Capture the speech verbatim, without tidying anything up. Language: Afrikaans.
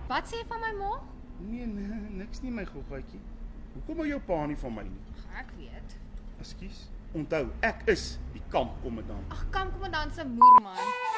Wat sê jy van my ma? Nee, nee, niks nie my goggaatjie. Hoekom hou jou pa nie van my nie? Ag, ek weet. Ekskuus. Onthou, ek is die kampkommandant. Ag, kampkommandant se moer man.